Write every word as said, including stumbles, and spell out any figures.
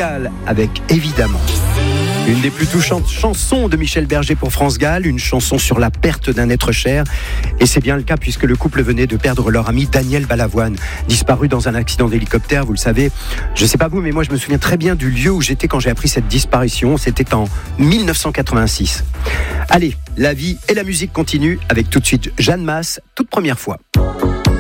Gall avec Évidemment. Une des plus touchantes chansons de Michel Berger pour France Gall, une chanson sur la perte d'un être cher. Et c'est bien le cas puisque le couple venait de perdre leur ami Daniel Balavoine, disparu dans un accident d'hélicoptère, vous le savez. Je ne sais pas vous, mais moi je me souviens très bien du lieu où j'étais quand j'ai appris cette disparition. C'était en dix-neuf cent quatre-vingt-six. Allez, la vie et la musique continuent avec tout de suite Jeanne Masse, toute première fois.